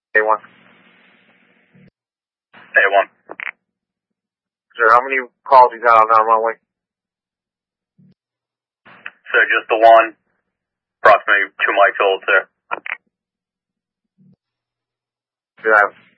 A1. A1. Sir, how many calls you got on 911? Sir, just the one. Approximately 2 mics old, sir. Yeah.